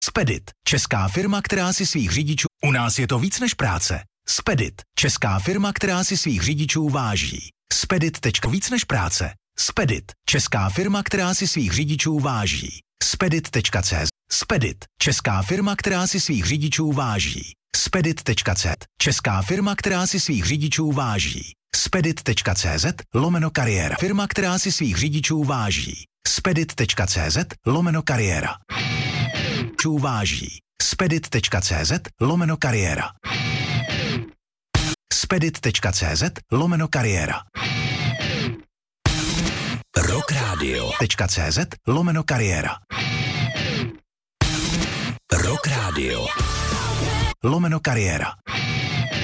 Spedit, česká firma, která si svých řidičů... U nás je to víc než práce. Spedit, česká firma, která si svých řidičů váží. Spedit. Víc než práce. Spedit, česká firma, která si svých řidičů váží. Spedit.cz. Spedit, česká firma, která si svých řidičů váží. Spedit.cz. Česká firma, která si svých řidičů váží. Spedit.cz/kariéra. Firma, která si svých řidičů váží. Spedit.cz/kariéra. Váží. Spedit.cz/kariéra. Spedit.cz/kariéra. Rock Radio.cz/kariéra. Rock Radio /kariéra.